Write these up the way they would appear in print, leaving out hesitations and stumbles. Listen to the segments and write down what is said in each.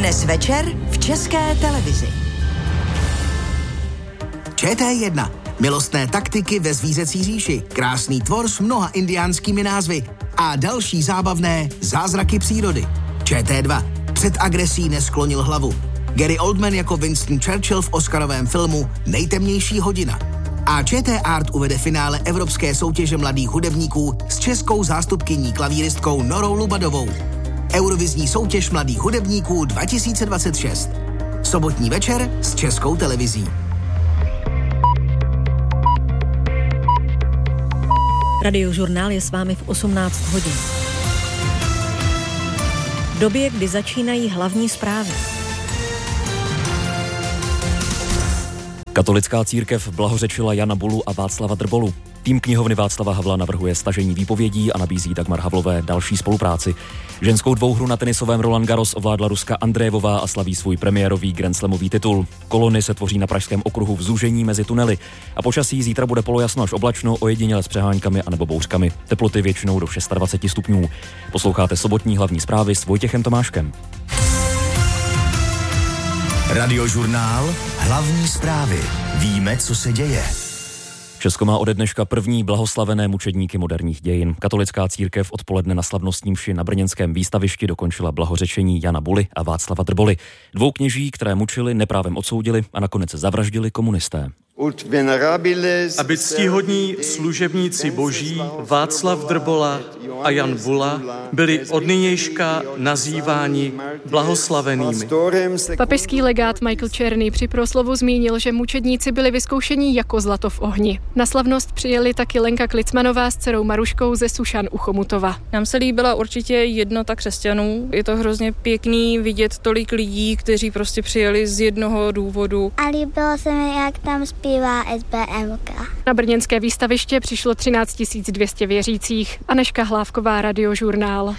Dnes večer v České televizi. ČT1. Milostné taktiky ve Zvířecí říši. Krásný tvor s mnoha indiánskými názvy. A další zábavné zázraky přírody. ČT2. Před agresí nesklonil hlavu. Gary Oldman jako Winston Churchill v oscarovém filmu Nejtemnější hodina. A ČT Art uvede finále Evropské soutěže mladých hudebníků s českou zástupkyní klavíristkou Norou Lubadovou. Eurovizní soutěž mladých hudebníků 2026. Sobotní večer s Českou televizí. Radiožurnál je s vámi v 18 hodin. V době, kdy začínají hlavní zprávy. Katolická církev blahořečila Jana Bulu a Václava Drbolu. Tým knihovny Václava Havla navrhuje stažení výpovědí a nabízí Dagmar Havlové další spolupráci. Ženskou dvouhru na tenisovém Roland Garros ovládla Ruska Andrejevová a slaví svůj premiérový grandslamový titul. Kolony se tvoří na Pražském okruhu v zúžení mezi tunely. A počasí zítra bude polojasno až oblačno, ojediněle s přeháňkami anebo bouřkami. Teploty většinou do 26 stupňů. Posloucháte sobotní hlavní zprávy s Vojtěchem Tomáškem. Radiožurnál Hlavní zprávy. Víme, co se děje. Česko má ode dneška první blahoslavené mučedníky moderních dějin. Katolická církev odpoledne na slavnostní mši na brněnském výstavišti dokončila blahořečení Jana Buly a Václava Drboly. Dvou kněží, které mučili, neprávem odsoudili a nakonec zavraždili komunisté. Aby ctihodní služebníci boží Václav Drbola a Jan Bula byli od nynějška nazýváni blahoslavenými. Papežský legát Michael Czerny při proslovu zmínil, že mučedníci byli vyzkoušeni jako zlato v ohni. Na slavnost přijeli taky Lenka Klicmanová s dcerou Maruškou ze Sušan u Chomutova. Nám se líbila určitě jednota křesťanů. Je to hrozně pěkný vidět tolik lidí, kteří prostě přijeli z jednoho důvodu. A líbilo se mi, jak tam zpívá SBMka. Na brněnské výstaviště přišlo 13 200 věřících. Anežka Hlávková, Radiožurnál.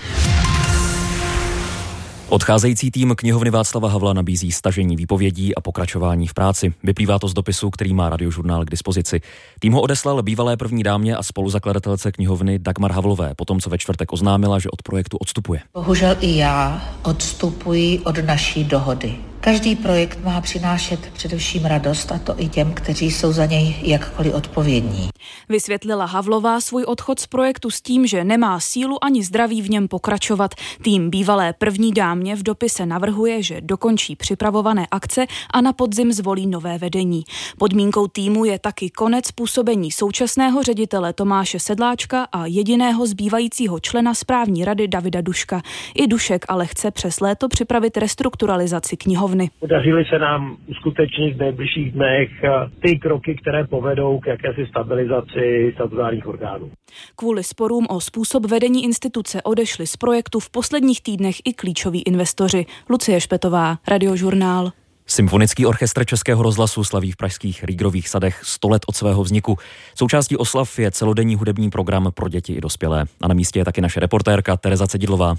Odcházející tým knihovny Václava Havla nabízí stažení výpovědí a pokračování v práci. Vyplývá to z dopisu, který má Radiožurnál k dispozici. Tým ho odeslal bývalé první dámě a spoluzakladatelce knihovny Dagmar Havlové, potom co ve čtvrtek oznámila, že od projektu odstupuje. Bohužel i já odstupuji od naší dohody. Každý projekt má přinášet především radost, a to i těm, kteří jsou za něj jakkoliv odpovědní. Vysvětlila Havlová svůj odchod z projektu s tím, že nemá sílu ani zdraví v něm pokračovat. Tým bývalé první dámě v dopise navrhuje, že dokončí připravované akce a na podzim zvolí nové vedení. Podmínkou týmu je taky konec působení současného ředitele Tomáše Sedláčka a jediného zbývajícího člena správní rady Davida Duška. I Dušek ale chce přes léto připravit restrukturalizaci knihovny. Podařily se nám uskutečnit v nejbližších dnech ty kroky, které povedou k jakési stabilizaci statutárních orgánů. Kvůli sporům o způsob vedení instituce odešli z projektu v posledních týdnech i klíčoví investoři. Lucie Špetová, Radiožurnál. Symfonický orchestr Českého rozhlasu slaví v pražských Rýgrových sadech 100 let od svého vzniku. Součástí oslav je celodenní hudební program pro děti i dospělé. A na místě je taky naše reportérka Tereza Cedidlová.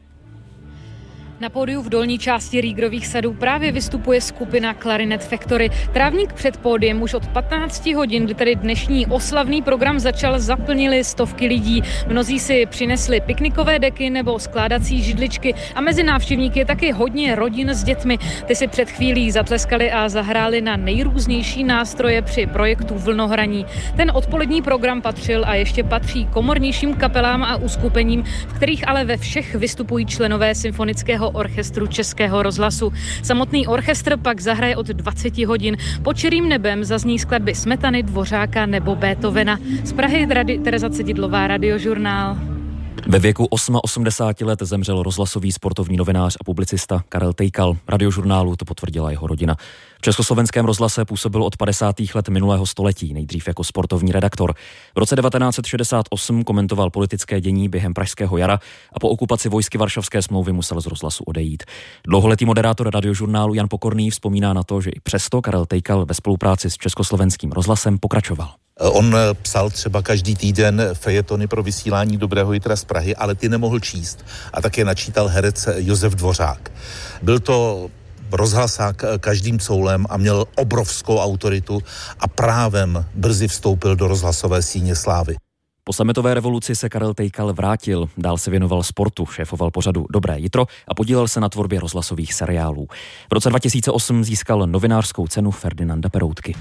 Na pódiu v dolní části Rýgrových sadů právě vystupuje skupina Clarinet Factory. Trávník před pódiem už od 15 hodin, kdy tedy dnešní oslavný program začal, zaplnili stovky lidí. Mnozí si přinesli piknikové deky nebo skládací židličky a mezi návštěvníky je taky hodně rodin s dětmi. Ty si před chvílí zatleskali a zahráli na nejrůznější nástroje při projektu Vlnohraní. Ten odpolední program patřil a ještě patří komornějším kapelám a uskupením, v kterých ale ve všech vystupují členové symfonického orchestru Českého rozhlasu. Samotný orchestr pak zahraje od 20 hodin. Pod čirým nebem zazní skladby Smetany, Dvořáka nebo Beethovena. Z Prahy Tereza Cedidlová, Radiožurnál. Ve věku 88 let zemřel rozhlasový sportovní novinář a publicista Karel Tejkal. Radiožurnálu to potvrdila jeho rodina. V Československém rozhlase působil od 50. let minulého století, nejdřív jako sportovní redaktor. V roce 1968 komentoval politické dění během Pražského jara a po okupaci vojsky Varšavské smlouvy musel z rozhlasu odejít. Dlouholetý moderátor Radiožurnálu Jan Pokorný vzpomíná na to, že i přesto Karel Tejkal ve spolupráci s Československým rozhlasem pokračoval. On psal třeba každý týden fejetony pro vysílání Dobrého jitra z Prahy, ale ty nemohl číst. A také načítal herec Josef Dvořák. Byl to rozhlasák každým coulem a měl obrovskou autoritu a právem brzy vstoupil do rozhlasové síně slávy. Po sametové revoluci se Karel Tejkal vrátil, dál se věnoval sportu, šéfoval pořadu Dobré jitro a podílel se na tvorbě rozhlasových seriálů. V roce 2008 získal novinářskou cenu Ferdinanda Peroutky.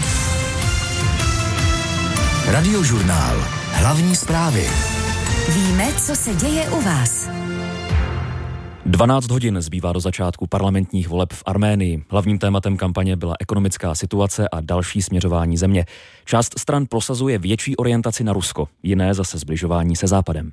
Radiožurnál. Hlavní zprávy. Víme, co se děje u vás. 12 hodin zbývá do začátku parlamentních voleb v Arménii. Hlavním tématem kampaně byla ekonomická situace a další směřování země. Část stran prosazuje větší orientaci na Rusko, jiné zase sbližování se Západem.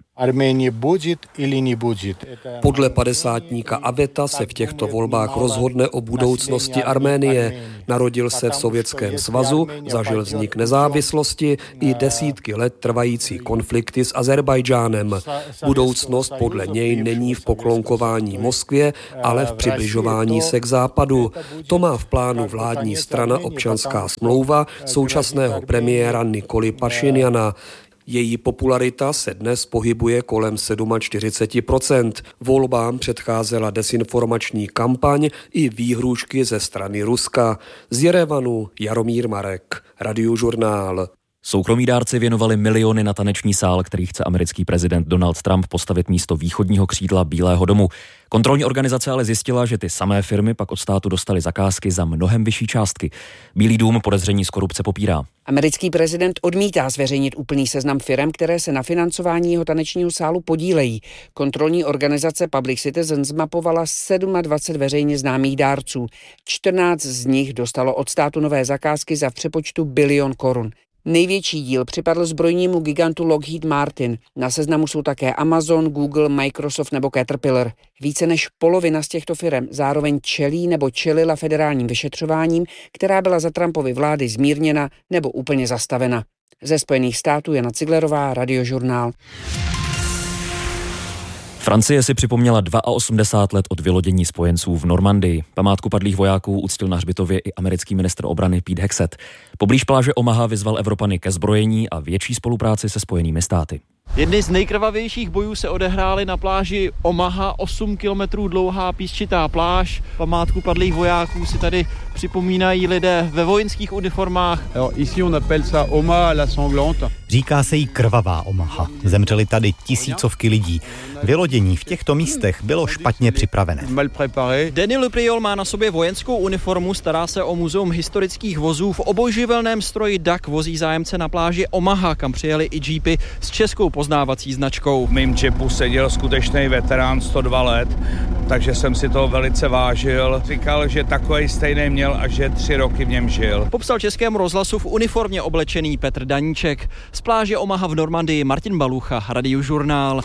Podle padesátníka Aveta se v těchto volbách rozhodne o budoucnosti Arménie. Narodil se v Sovětském svazu, zažil vznik nezávislosti i desítky let trvající konflikty s Azerbajdžánem. Budoucnost podle něj není v poklonkování Moskvě, ale v přibližování se k západu. To má v plánu vládní strana Občanská smlouva současného premiéra Nikoly Pašinjana. Její popularita se dnes pohybuje kolem 47%. Volbám předcházela desinformační kampaň i výhrůžky ze strany Ruska. Z Jerevanu Jaromír Marek, Radiožurnál. Soukromí dárci věnovali miliony na taneční sál, který chce americký prezident Donald Trump postavit místo východního křídla Bílého domu. Kontrolní organizace ale zjistila, že ty samé firmy pak od státu dostaly zakázky za mnohem vyšší částky. Bílý dům podezření z korupce popírá. Americký prezident odmítá zveřejnit úplný seznam firem, které se na financování jeho tanečního sálu podílejí. Kontrolní organizace Public Citizen zmapovala 27 veřejně známých dárců. 14 z nich dostalo od státu nové zakázky za v přepočtu bilion korun. Největší díl připadl zbrojnímu gigantu Lockheed Martin. Na seznamu jsou také Amazon, Google, Microsoft nebo Caterpillar. Více než polovina z těchto firem zároveň čelí nebo čelila federálním vyšetřováním, která byla za Trumpovy vlády zmírněna nebo úplně zastavena. Ze Spojených států Jana Ciglerová, Radiožurnál. Francie si připomněla 82 let od vylodění spojenců v Normandii. Památku padlých vojáků uctil na hřbitově i americký ministr obrany Pete Hegseth. Poblíž pláže Omaha vyzval Evropany ke zbrojení a větší spolupráci se Spojenými státy. Jedny z nejkrvavějších bojů se odehrály na pláži Omaha, 8 kilometrů dlouhá písčitá pláž. Památku padlých vojáků si tady připomínají lidé ve vojenských uniformách. Říká se jí krvavá Omaha. Zemřeli tady tisícovky lidí. Vylodění v těchto místech bylo špatně připravené. Denis Le Priol má na sobě vojenskou uniformu, stará se o muzeum historických vozů. V obojživelném stroji DAC vozí zájemce na pláži Omaha, kam přijeli i jeepy s českou poznávací značkou. V mým džipu seděl skutečný veterán 102 let, takže jsem si toho velice vážil. Říkal, že takovej stejný měl a že 3 roky v něm žil. Popsal Českému rozhlasu v uniformě oblečený Petr Daníček. Z pláže Omaha v Normandii Martin Balucha, Radiožurnál.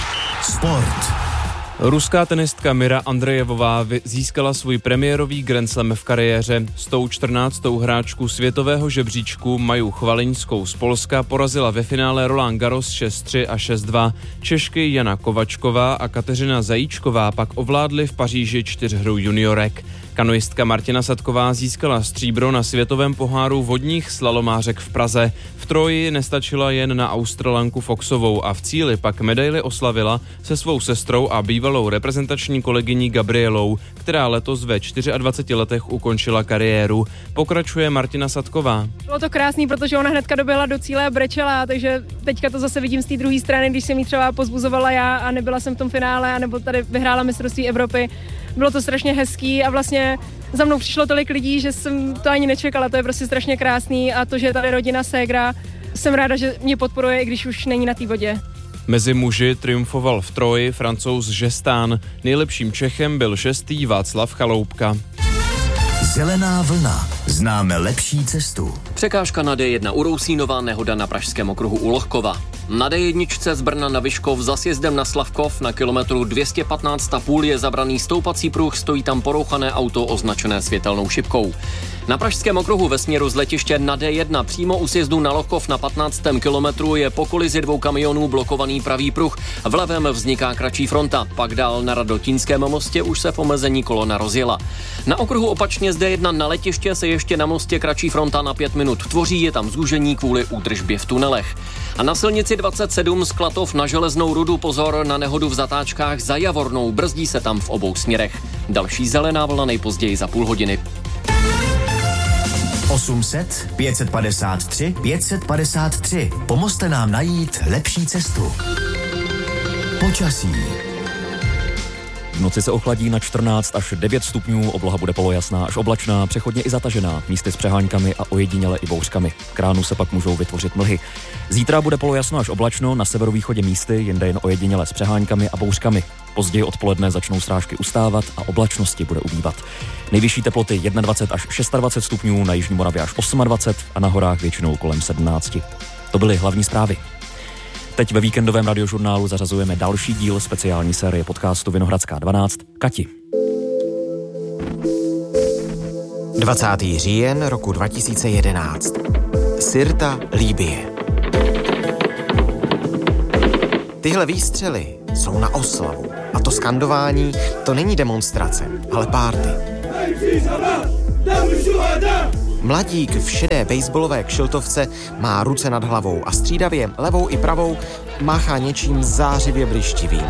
Sport. Ruská tenistka Mira Andrejevová získala svůj premiérový Grand Slam v kariéře. 114. hráčku světového žebříčku Maju Chvaliňskou z Polska porazila ve finále Roland Garros 6-3 a 6-2. Češky Jana Kovačková a Kateřina Zajíčková pak ovládly v Paříži 4hru juniorek. Kanoistka Martina Sadková získala stříbro na světovém poháru vodních slalomářek v Praze. V troji nestačila jen na Australanku Foxovou a v cíli pak medaili oslavila se svou sestrou a bývalou reprezentační kolegyní Gabrielou, která letos ve 24 letech ukončila kariéru. Pokračuje Martina Sadková. Bylo to krásný, protože ona hnedka doběhla do cíle a brečela, takže teďka to zase vidím z té druhé strany, když jsem jí třeba pozbuzovala já a nebyla jsem v tom finále, anebo tady vyhrála mistrovství Evropy. Bylo to strašně hezký a vlastně za mnou přišlo tolik lidí, že jsem to ani nečekala, to je prostě strašně krásný a to, že tady rodina ségra, jsem ráda, že mě podporuje, i když už není na té vodě. Mezi muži triumfoval v troji Francouz Žestán. Nejlepším Čechem byl 6. Václav Chaloupka. Zelená vlna. Známe lepší cestu. Překážka na D1 u Rousínova, nehoda na pražském okruhu u Lohkova. Na D1 z Brna na Vyškov za sjezdem na Slavkov na kilometru 215,5 je zabraný stoupací pruh, stojí tam porouchané auto označené světelnou šipkou. Na pražském okruhu ve směru z letiště na D1 přímo u sjezdu na Lohkov na 15. kilometru je po kolizi 2 kamionů blokovaný pravý pruh. V levém vzniká kratší fronta, pak dál na Radotínském mostě už se v omezení kolona rozjela. Na okruhu opačně z D1 na letiště se ještě na mostě kratší fronta na 5 minut tvoří, je tam zúžení kvůli údržbě v tunelech. A na silnici 27 z Klatov na Železnou rudu pozor na nehodu v zatáčkách za Javornou, brzdí se tam v obou směrech. Další zelená vlna nejpozději za půl hodiny. 800 553 553. Pomozte nám najít lepší cestu. Počasí. V noci se ochladí na 14 až 9 stupňů, obloha bude polojasná až oblačná, přechodně i zatažená, místy s přeháňkami a ojediněle i bouřkami. K ránu se pak můžou vytvořit mlhy. Zítra bude polojasno až oblačno, na severovýchodě místy, jinde jen ojediněle s přeháňkami a bouřkami. Později odpoledne začnou srážky ustávat a oblačnosti bude ubývat. Nejvyšší teploty 21 až 26 stupňů, na jižní Moravě až 28 a na horách většinou kolem 17. To byly hlavní zprávy. Teď ve víkendovém radiožurnálu zařazujeme další díl speciální série podcastu Vinohradská 12 Kati. 20. říjen roku 2011. Sirta, Libye. Tyhle výstřely jsou na oslavu. A to skandování, to není demonstrace, ale párty. Mladík v šedé baseballové kšiltovce má ruce nad hlavou a střídavě levou i pravou máchá něčím zářivě blištivým.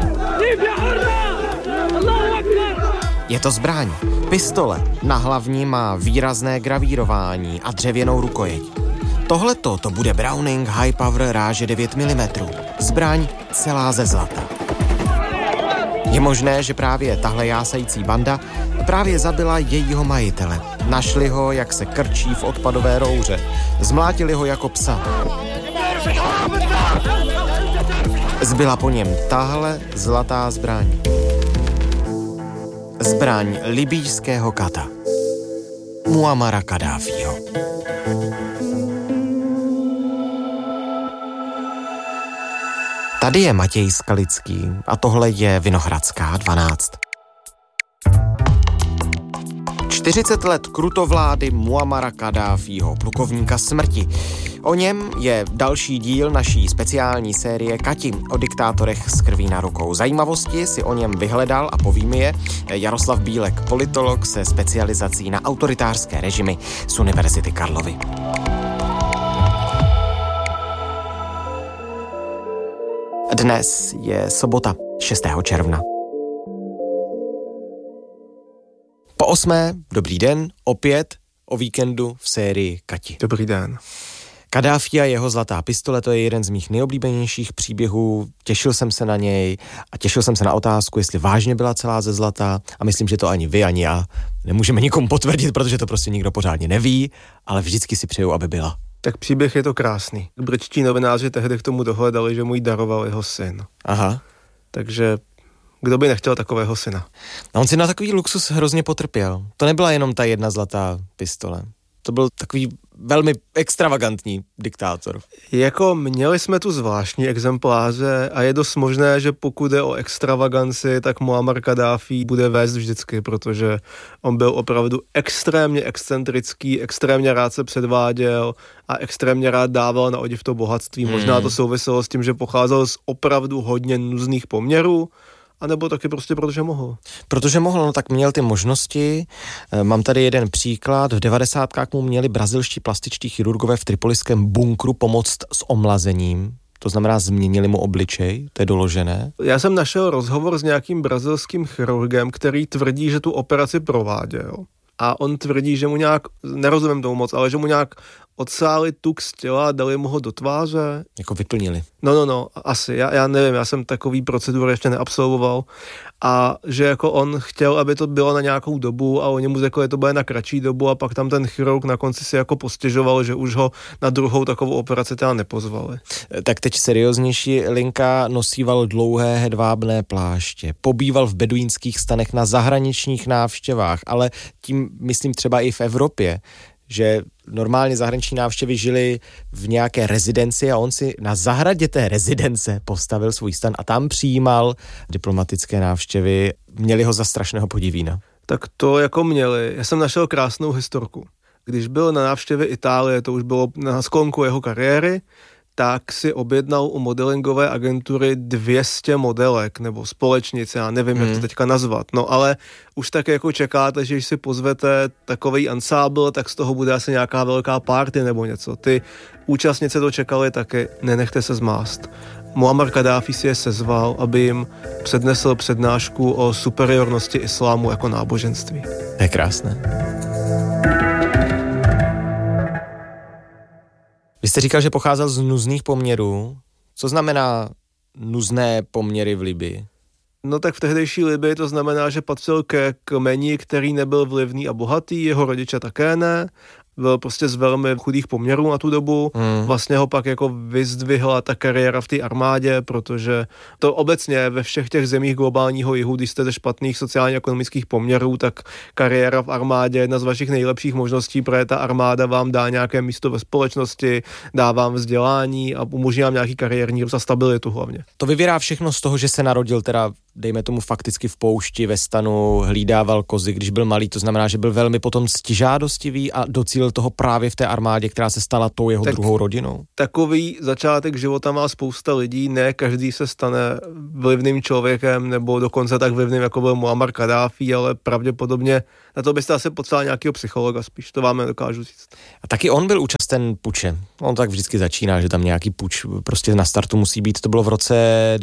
Je to zbraň. Pistole. Na hlavní má výrazné gravírování a dřevěnou rukojeť. Tohleto to bude Browning High Power ráže 9 mm. Zbraň celá ze zlata. Je možné, že právě tahle jásající banda právě zabila jejího majitele. Našli ho, jak se krčí v odpadové rouře. Zmlátili ho jako psa. Zbyla po něm tahle zlatá zbraň. Zbraň libýského kata. Muammara Kaddáfího. Tady je Matěj Skalický a tohle je Vinohradská 12. 40 let krutovlády Muammara Kaddáfího, plukovníka smrti. O něm je další díl naší speciální série Kati o diktátorech s krví na rukou. Zajímavosti si o něm vyhledal a povíme je Jaroslav Bílek, politolog se specializací na autoritářské režimy z Univerzity Karlovy. Dnes je sobota, 6. června. Po 8. dobrý den, opět o víkendu v sérii Kati. Dobrý den. Kaddáfí a jeho zlatá pistole, to je jeden z mých nejoblíbenějších příběhů. Těšil jsem se na něj a těšil jsem se na otázku, jestli vážně byla celá ze zlata, a myslím, že to ani vy, ani já nemůžeme nikomu potvrdit, protože to prostě nikdo pořádně neví, ale vždycky si přeju, aby byla. Tak příběh je to krásný. Britští novináři tehdy k tomu dohledali, že mu ji daroval jeho syn. Aha. Takže kdo by nechtěl takového syna? A on si na takový luxus hrozně potrpěl. To nebyla jenom ta jedna zlatá pistole. To byl takový velmi extravagantní diktátor. Jako měli jsme tu zvláštní exempláře a je dost možné, že pokud je o extravaganci, tak Muammar Kaddáfí bude vést vždycky, protože on byl opravdu extrémně excentrický, extrémně rád se předváděl a extrémně rád dával na odiv to bohatství. Možná to souviselo s tím, že pocházel z opravdu hodně nuzných poměrů, a nebo taky prostě protože mohl. Protože mohl, no tak měl ty možnosti. Mám tady jeden příklad. V 90kách mu měli brazilští plastičtí chirurgové v tripoliském bunkru pomoct s omlazením. To znamená, změnili mu obličej, to je doložené. Já jsem našel rozhovor s nějakým brazilským chirurgem, který tvrdí, že tu operaci prováděl. A on tvrdí, že mu nějak, nerozumím tomu moc, ale že mu nějak odsáli tuk z těla a dali mu ho do tváře. Jako vyplnili. No, asi. Já nevím, já jsem takový procedur ještě neabsolvoval. A že jako on chtěl, aby to bylo na nějakou dobu a oni mu řekli, že to bude na kratší dobu a pak tam ten chirurg na konci si jako postěžoval, že už ho na druhou takovou operaci teda nepozvali. Tak teď serióznější linka. Nosíval dlouhé hedvábné pláště. Pobýval v beduínských stanech na zahraničních návštěvách, ale tím myslím třeba i v Evropě, že normálně zahraniční návštěvy žili v nějaké rezidenci a on si na zahradě té rezidence postavil svůj stan a tam přijímal diplomatické návštěvy. Měli ho za strašného podivína. Tak to jako měli. Já jsem našel krásnou historku. Když byl na návštěvě Itálie, to už bylo na sklonku jeho kariéry, tak si objednal u modelingové agentury 200 modelek nebo společnic, já nevím, jak to teďka nazvat. No ale už tak jako čekáte, že když si pozvete takovej ansábl, tak z toho bude asi nějaká velká party nebo něco. Ty účastnice to čekali taky, nenechte se zmást. Muammar Kaddáfí si je sezval, aby jim přednesl přednášku o superiornosti islámu jako náboženství. To je krásné. jste říkal, že pocházel z nuzných poměrů. Co znamená nuzné poměry v Libii? No tak v tehdejší Libii to znamená, že patřil ke kmeni, který nebyl vlivný a bohatý, jeho rodiče také ne. Byl prostě z velmi chudých poměrů na tu dobu. Vlastně ho pak jako vyzdvihla ta kariéra v té armádě, protože to obecně ve všech těch zemích globálního jihu, když jste ze špatných sociálně-ekonomických poměrů, tak kariéra v armádě je jedna z vašich nejlepších možností, protože ta armáda vám dá nějaké místo ve společnosti, dá vám vzdělání a umožní vám nějaký kariérní růst a stabilitu hlavně. To vyvírá všechno z toho, že se narodil teda, dejme tomu fakticky v poušti, ve stanu, hlídával kozy, když byl malý, to znamená, že byl velmi potom ctižádostivý a docílil toho právě v té armádě, která se stala tou jeho druhou rodinou. Takový začátek života má spousta lidí, ne každý se stane vlivným člověkem nebo dokonce tak vlivným, jako byl Muammar Kaddáfí, ale pravděpodobně na to byste asi potřeboval nějakého psychologa spíš, to vám nedokážu říct. A taky on byl účasten puče. On tak vždycky začíná, že tam nějaký puč prostě na startu musí být. To bylo v roce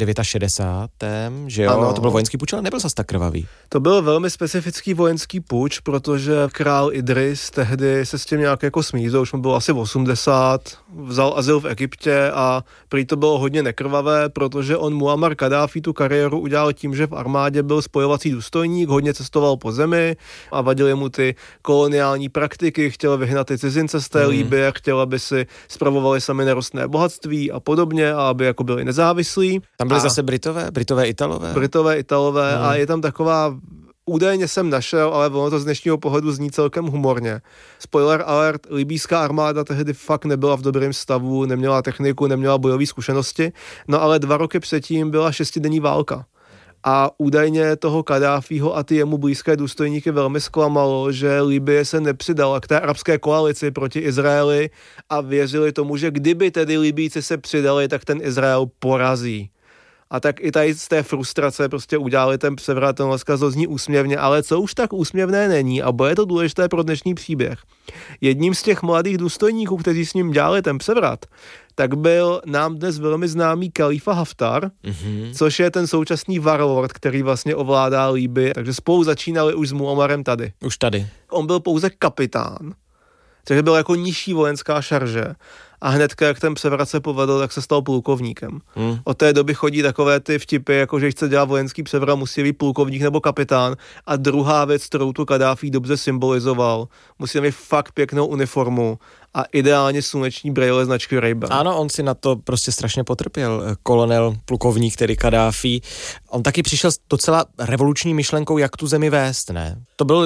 69, že jo? Ano. To byl vojenský puč, ale nebyl zas tak krvavý. To byl velmi specifický vojenský puč, protože král Idris tehdy se s tím nějak jako smířil, už mu bylo asi 80, vzal azyl v Egyptě a prý to bylo hodně nekrvavé, protože on Muammar Kaddáfí tu kariéru udělal tím, že v armádě byl spojovací důstojník, hodně cestoval po zemi a vadily mu ty koloniální praktiky, chtěl vyhnat ty cizince z té Libye, chtěl, aby si spravovali sami nerostné bohatství a podobně, a aby jako byli nezávislí. Tam byli zase Britové, Italové a je tam taková, údajně jsem našel, ale ono to z dnešního pohledu zní celkem humorně. Spoiler alert, libýská armáda tehdy fakt nebyla v dobrém stavu, neměla techniku, neměla bojové zkušenosti, no ale 2 roky předtím byla 6denní válka. A údajně toho Kaddáfího a ty jemu blízké důstojníky velmi zklamalo, že Libye se nepřidala k té arabské koalici proti Izraeli a věřili tomu, že kdyby tedy Libýci se přidali, tak ten Izrael porazí. A tak i tady z té frustrace prostě udělali ten převrat, ten dneska zní úsměvně, ale co už tak úsměvné není a bude to důležité pro dnešní příběh. Jedním z těch mladých důstojníků, kteří s ním dělali ten převrat, tak byl nám dnes velmi známý Khalifa Haftar, což je ten současný warlord, který vlastně ovládá Libyi, takže spolu začínali už s Muammarem tady. Už tady. On byl pouze kapitán, takže byl jako nižší vojenská šarže. A hnedka, jak ten převrat se povedl, tak se stal plukovníkem. Od té doby chodí takové ty vtipy, jako že chce dělat vojenský převrat, musí být plukovník nebo kapitán. A druhá věc, kterou tu Kaddáfí dobře symbolizoval, musí mít fakt pěknou uniformu a ideálně sluneční brejle značky Ray-Ban. Ano, on si na to prostě strašně potrpěl. Kolonel, plukovník, tedy Kaddáfí. On taky přišel s docela revoluční myšlenkou, jak tu zemi vést, ne? To byl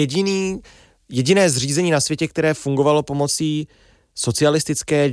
jediné zřízení na světě, které fungovalo pomocí socialistické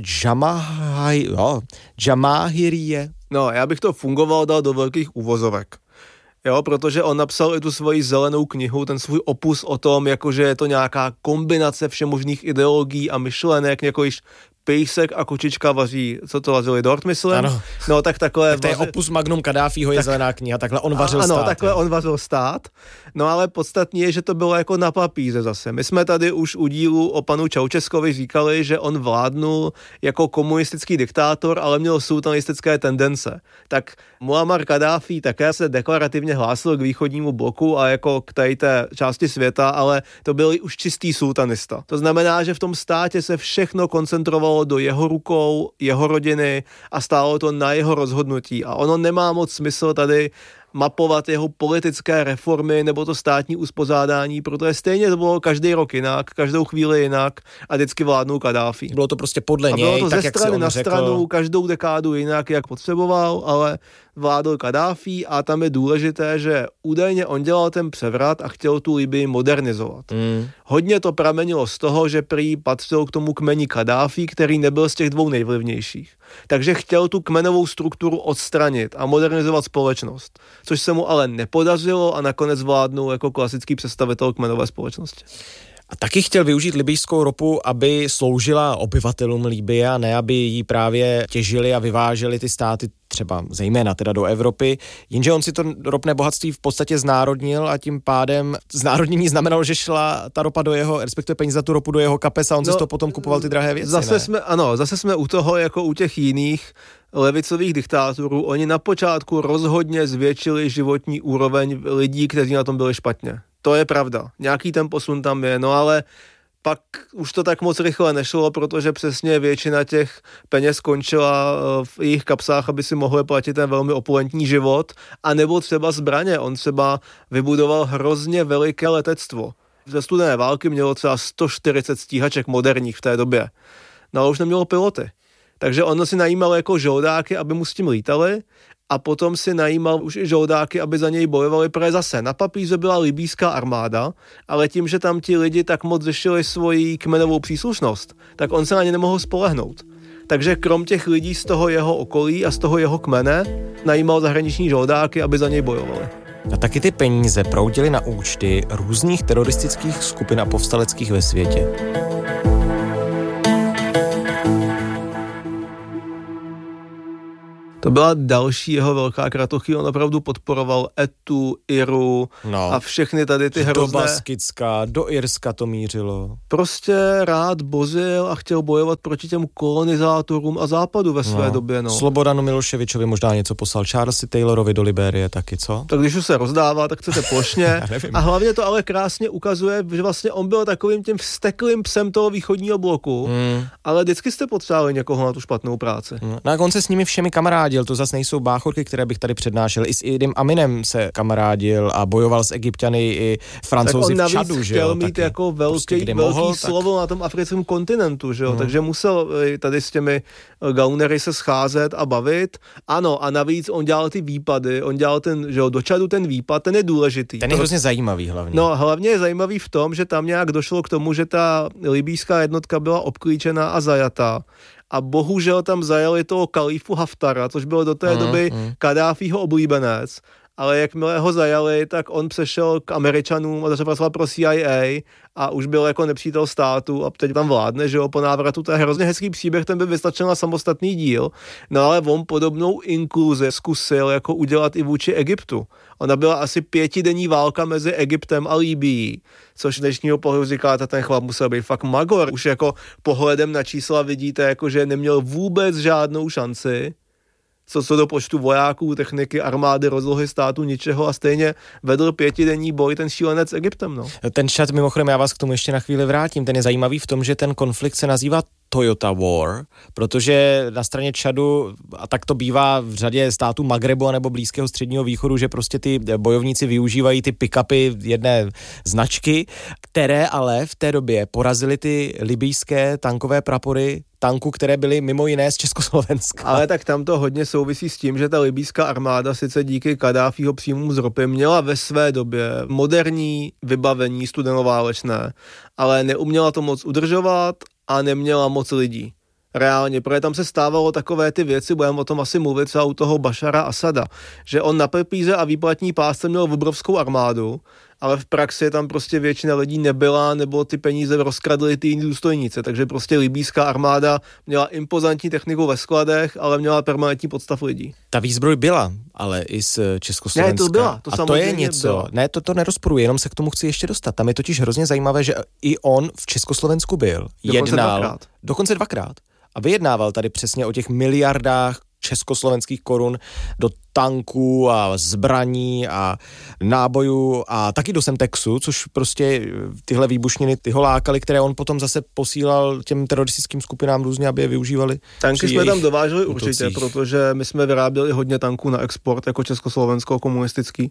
Džamáhirie. No, já bych to fungoval dal do velkých uvozovek. Jo, protože on napsal i tu svoji zelenou knihu, ten svůj opus o tom, jakože je to nějaká kombinace všemožných ideologií a myšlenek, jako již pejsek a kočička vaří, co to vařili, dort, myslím? Ano. No, tak takhle... Tak to je opus magnum Kaddáfího, je zelená kniha, takhle on vařil stát. Ano, takhle on vařil stát, no ale podstatně je, že to bylo jako na papíře zase. My jsme tady už u dílu o panu Čaučeskovi říkali, že on vládnul jako komunistický diktátor, ale měl sultanistické tendence. Tak Muammar Kaddáfí také se deklarativně hlásil k východnímu bloku a jako k té části světa, ale to byl už čistý sultanista. To znamená, že v tom státě se všechno koncentrovalo do jeho rukou, jeho rodiny a stálo to na jeho rozhodnutí. A ono nemá moc smysl tady mapovat jeho politické reformy nebo to státní uspořádání, protože stejně to bylo každý rok jinak, každou chvíli jinak a vždycky vládnul Kaddáfí. Bylo to prostě podle něj, bylo to tak ze jak strany si on na řekl. stranu, každou dekádu jinak, jak potřeboval, ale vládl Kaddáfí a tam je důležité, že údajně on dělal ten převrat a chtěl tu Libii modernizovat. Hodně to pramenilo z toho, že prý patřil k tomu kmeni Kaddáfí, který nebyl z těch 2 nejvlivnějších. Takže chtěl tu kmenovou strukturu odstranit a modernizovat společnost, což se mu ale nepodařilo a nakonec vládnul jako klasický představitel kmenové společnosti. A taky chtěl využít libijskou ropu, aby sloužila obyvatelům Libye a ne, aby ji právě těžili a vyváželi ty státy třeba zejména teda do Evropy, jenže on si to ropné bohatství v podstatě znárodnil a tím pádem znárodnění znamenalo, že šla ta ropa do jeho, respektive peníze za tu ropu do jeho kapes a on si z toho potom kupoval ty drahé věci. Zase jsme u toho, jako u těch jiných levicových diktátorů, oni na počátku rozhodně zvětšili životní úroveň lidí, kteří na tom byli špatně. To je pravda. Nějaký ten posun tam je, no ale Pak už to tak moc rychle nešlo, protože přesně většina těch peněz skončila v jejich kapsách, aby si mohli platit ten velmi opulentní život, a nebo třeba zbraně. On třeba vybudoval hrozně veliké letectvo. Ze studené války mělo třeba 140 stíhaček moderních v té době. No ale už nemělo piloty. Takže on si najímal jako žoldáky, aby mu s tím lítali, a potom si najímal už i žoldáky, aby za něj bojovali, protože zase na papíře byla libýská armáda, ale tím, že tam ti lidi tak moc řešili svoji kmenovou příslušnost, tak on se na ně nemohl spolehnout. Takže krom těch lidí z toho jeho okolí a z toho jeho kmene najímal zahraniční žoldáky, aby za něj bojovali. A taky ty peníze proudily na účty různých teroristických skupin a povstaleckých ve světě. To byla další jeho velká kratochvíle, on opravdu podporoval Etu, Iru a všechny tady ty hrozné... Do Baskicka, do Irska to mířilo. Prostě rád bozil a chtěl bojovat proti těm kolonizátorům a západu ve své době. Slobodanu Miloševičovi možná něco poslal, Charlesi Taylorovi do Libérie taky, co? Tak když už se rozdává, tak chcete plošně. A hlavně to ale krásně ukazuje, že vlastně on byl takovým tím vzteklým psem toho východního bloku, ale vždycky jste potřebovali někoho na tu špatnou práci. No a on se s nimi všemi kamarádil, to zase nejsou báchorky, které bych tady přednášel. I s Idim Aminem se kamarádil a bojoval s Egypťany i Francouzi v Čadu, že jo? Chtěl mít jako velký slovo na tom africkém kontinentu, že jo? Takže musel tady s těmi gaunery se scházet a bavit. Ano, a navíc on dělal ty výpady, on dělal ten, že jo, do Čadu ten výpad, ten je důležitý. Ten je hrozně zajímavý hlavně. No, hlavně je zajímavý v tom, že tam nějak došlo k tomu, že ta libýská jednotka byla obklíčená a zajatá. A bohužel tam zajali toho kalífu Haftara, což byl do té doby Kadáfího oblíbenec, ale jakmile ho zajali, tak on přešel k Američanům a začal pracovat pro CIA a už byl jako nepřítel státu a teď tam vládne, že jo, po návratu. To je hrozně hezký příběh, ten by vystačil na samostatný díl, no ale on podobnou inkluzi zkusil jako udělat i vůči Egyptu. Ona byla asi 5denní válka mezi Egyptem a Libyí, což dnešního pohledu říkáte, ten chlap musel být fakt magor. Už jako pohledem na čísla vidíte, jako že neměl vůbec žádnou šanci, co do počtu vojáků, techniky, armády, rozlohy státu, ničeho, a stejně vedl 5denní boj ten šílenec s Egyptem. No. Ten Čad, mimochodem, já vás k tomu ještě na chvíli vrátím, ten je zajímavý v tom, že ten konflikt se nazývá Toyota War, protože na straně Čadu, a tak to bývá v řadě států Magrebu nebo Blízkého středního východu, že prostě ty bojovníci využívají ty pick-upy jedné značky, které ale v té době porazily ty libýské tankové prapory tanků, které byly mimo jiné z Československa. Ale tak tam to hodně souvisí s tím, že ta libýská armáda sice díky Kadáfího příjmům z ropy měla ve své době moderní vybavení studenoválečné, ale neuměla to moc udržovat a neměla moc lidí. Reálně, protože tam se stávalo takové ty věci, budeme o tom asi mluvit třeba u toho Bašara Asada, že on na papíře a výplatní pásce měl obrovskou armádu, ale v praxi tam prostě většina lidí nebyla, nebo ty peníze rozkradly ty jiní důstojníci, takže prostě libýská armáda měla impozantní techniku ve skladech, ale měla permanentní podstav lidí. Ta výzbroj byla, ale i z Československa. Ne, to byla, to a to je něco. Byla. Ne, to nerozporuje, jenom se k tomu chci ještě dostat. Tam je totiž hrozně zajímavé, že i on v Československu byl. Dokonce dvakrát. A vyjednával tady přesně o těch miliardách československých korun do tanků a zbraní a nábojů a taky do Semtexu, což prostě tyhle výbušniny ty ho lákaly, které on potom zase posílal těm teroristickým skupinám různě, aby je využívali. Tanky jsme tam dováželi určitě, protože my jsme vyráběli hodně tanků na export, jako Československo komunistický.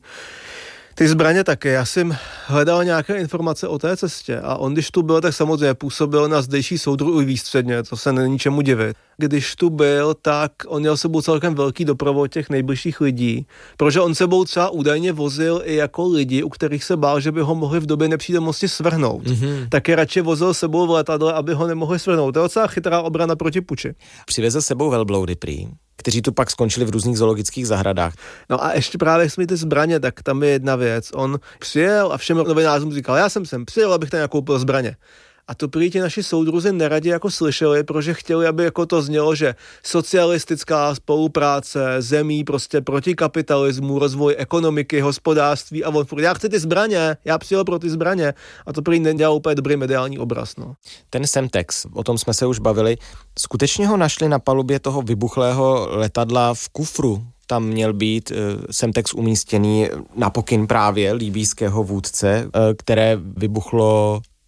Ty zbraně taky. Já jsem hledal nějaké informace o té cestě a on, když tu byl, tak samozřejmě působil na zdejší soudruh i výstředně, to se není čemu divit. Když tu byl, tak on měl sebou celkem velký doprovod těch nejbližších lidí, protože on sebou třeba údajně vozil i jako lidi, u kterých se bál, že by ho mohli v době nepřítomnosti svrhnout. Taky radši vozil sebou v letadle, aby ho nemohli svrhnout. To je docela chytrá obrana proti puči. Přivezl sebou velbloudy prý, kteří tu pak skončili v různých zoologických zahradách. No a ještě právě jsme ty zbraně, tak tam je jedna věc. On přijel a všem novinářům říkal, já jsem sem přijel, abych tam nakoupil zbraně. A to prý ti naši soudruzi neradi jako slyšeli, protože chtěli, aby jako to znělo, že socialistická spolupráce zemí prostě proti kapitalismu, rozvoj ekonomiky, hospodářství a on furt, já chci ty zbraně, já přijel pro ty zbraně. A to prý nedělal úplně dobrý mediální obraz. No. Ten Semtex, o tom jsme se už bavili, skutečně ho našli na palubě toho vybuchlého letadla v kufru. Tam měl být Semtex umístěný na pokyn právě libýského vůdce, které vybuchlo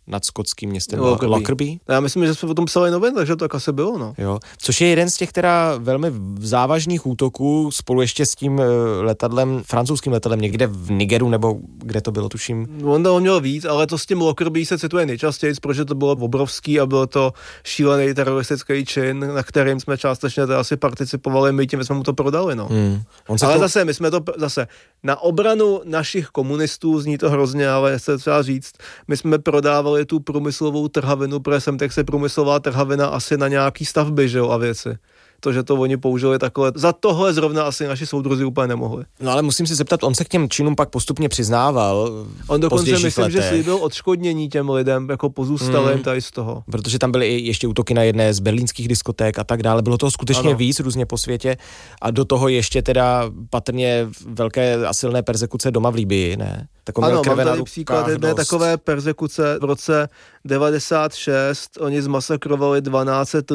nad skotským městem Lockerbie. Já myslím, že jsme o tom psali novin, takže to tak asi bylo, no. Jo, což je jeden z těch teda velmi závažných útoků spolu ještě s tím letadlem, francouzským letadlem někde v Nigeru, nebo kde to bylo, tuším. On měl víc, ale to s tím Lockerbie se cituje nejčastěji, protože to bylo obrovský a bylo to šílený teroristický čin, na kterým jsme částečně to asi participovali, my tím jsme mu to prodali, no. Ale zase, my jsme to na obranu našich komunistů, zní to hrozně, ale se třeba říct, my jsme prodávali tu průmyslovou trhavinu, protože Semtex se průmyslová trhavina asi na nějaký stavby, že jo, a věci. To, že to oni použili takhle. Za tohle zrovna asi naši soudruzi úplně nemohli. No ale musím si zeptat, on se k těm činům pak postupně přiznával. On dokonce myslím, že slíbil odškodnění těm lidem, jako pozůstalým tady z toho. Protože tam byly i ještě útoky na jedné z berlínských diskoték a tak dále. Bylo toho skutečně víc různě po světě a do toho ještě teda patrně velké a silné perzekuce doma v Libyi, ne? Ano, mám tady příklad jedné takové perzekuce v roce 96. Oni zmasakrovali 12